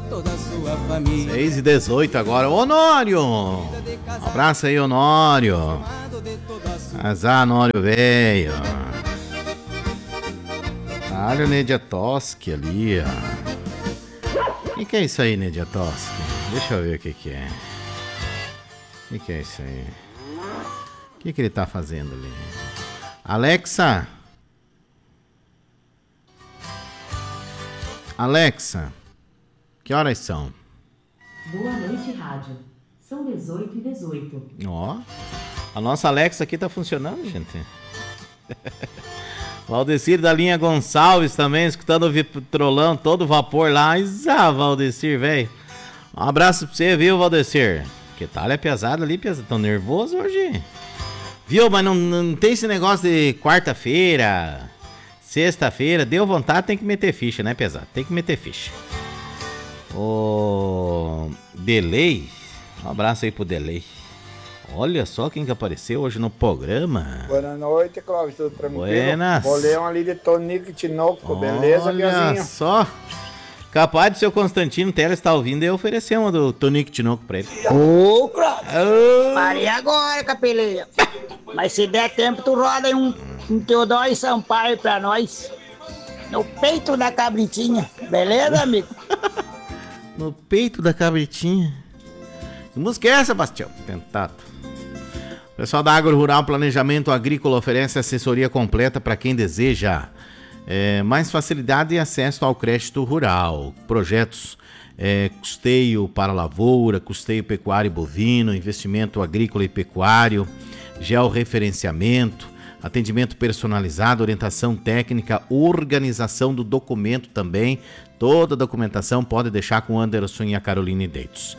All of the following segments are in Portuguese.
6h18 agora. Honório! Um abraço aí, Honório. Azar, Honório, velho. Olha o Nediatoski ali, ó. O que é isso aí, Nediatoski? Deixa eu ver o que é. O que é isso aí? O que ele tá fazendo ali? Alexa! Alexa, que horas são? Boa noite, rádio. São 18h18. Ó, a nossa Alexa aqui tá funcionando, gente. Valdecir da linha Gonçalves também, escutando o vitrolão, todo vapor lá. Valdecir, velho. Um abraço pra você, viu, Valdecir? Que tal é pesado ali, pesado? Tão nervoso hoje? Viu, mas não tem esse negócio de quarta-feira, sexta-feira. Deu vontade, tem que meter ficha, né, pesado? Tem que meter ficha. O Delay, um abraço aí pro Delay. Olha só quem que apareceu hoje no programa. Boa noite, Cláudio, tudo tranquilo? Buenas. Bolão ali de Tonico Tinoco, beleza, Biazinho? Olha só. Capaz de seu Constantino Teles estar ouvindo e oferecer uma do Tonico Tinoco pra ele. Ô, Cláudio, parei agora, capeleira. Mas se der tempo, tu roda aí um Teodoro Sampaio pra nós. No peito da cabritinha, beleza, amigo? No peito da cabritinha. Que música é essa, Bastião? Tentado. O pessoal da Agro Rural Planejamento Agrícola oferece assessoria completa para quem deseja mais facilidade e acesso ao crédito rural. Projetos custeio para lavoura, custeio pecuário e bovino, investimento agrícola e pecuário, georreferenciamento, atendimento personalizado, orientação técnica, organização do documento também. Toda a documentação pode deixar com o Anderson e a Caroline Deitos.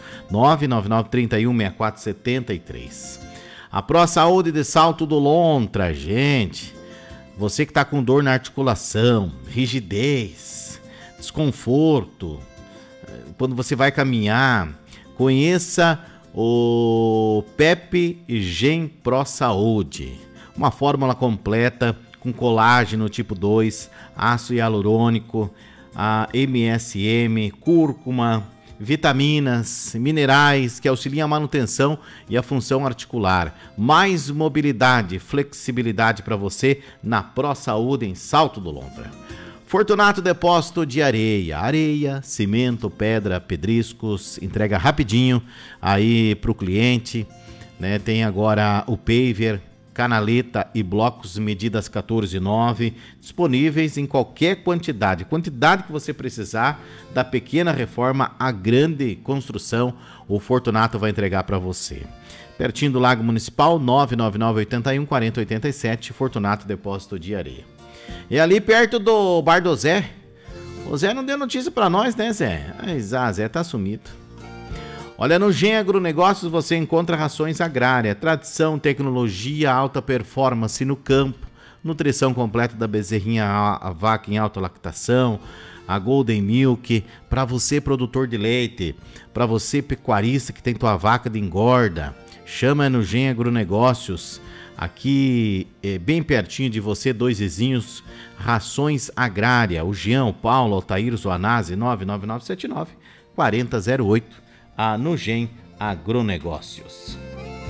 999-31-6473. A Pro Saúde de Salto do Lontra, gente. Você que está com dor na articulação, rigidez, desconforto, quando você vai caminhar, conheça o Pepe Gen Pro Saúde. Uma fórmula completa com colágeno tipo 2, ácido hialurônico, a MSM, cúrcuma, vitaminas, minerais que auxiliam a manutenção e a função articular. Mais mobilidade, flexibilidade para você na Pro Saúde em Salto do Lontra. Fortunato Depósito de Areia, cimento, pedra, pedriscos, entrega rapidinho aí para o cliente, né? Tem agora o paver, canaleta e blocos medidas 14,9 disponíveis em qualquer quantidade que você precisar, da pequena reforma à grande construção, o Fortunato vai entregar para você. Pertinho do Lago Municipal, 999-81-4087, Fortunato Depósito de Areia. E ali perto do Bar do Zé, o Zé não deu notícia para nós, né, Zé? Zé tá sumido. Olha, no Gen Agronegócios você encontra rações agrárias, tradição, tecnologia, alta performance no campo, nutrição completa da bezerrinha a vaca em alta lactação, a Golden Milk, para você produtor de leite, para você pecuarista que tem tua vaca de engorda, chama no Gen Agronegócios, aqui bem pertinho de você, dois vizinhos, rações agrárias, o Jean, o Paulo, o Altair, o Zoanazzi, 99979-4008. No Gen Agronegócios.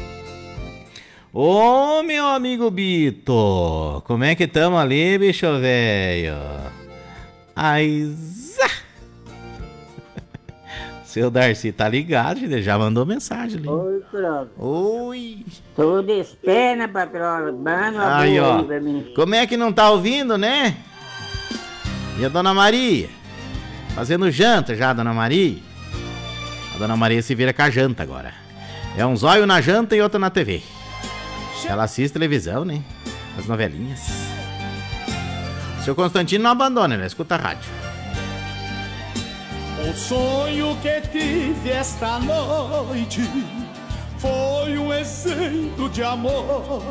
Ô, meu amigo Bito, como é que tamo ali, bicho velho? Seu Darcy tá ligado, ele já mandou mensagem ali. Oi, Cláudio. Oi. Tudo espera, patroa. Manda uma Aí, boa ó. aí pra mim. Como é que não tá ouvindo, né? E a Dona Maria? Fazendo janta já, Dona Maria? A Dona Maria se vira com a janta agora. É um zóio na janta e outro na TV. Ela assiste televisão, né? As novelinhas. Seu Constantino não abandona, né? Escuta a rádio. O sonho que tive esta noite foi um exemplo de amor.